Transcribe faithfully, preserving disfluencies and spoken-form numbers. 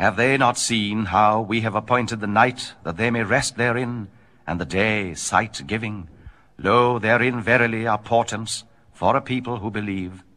Have they not seen how we have appointed the night, that they may rest therein, and the day sight-giving? Lo, therein verily are portents for a people who believe.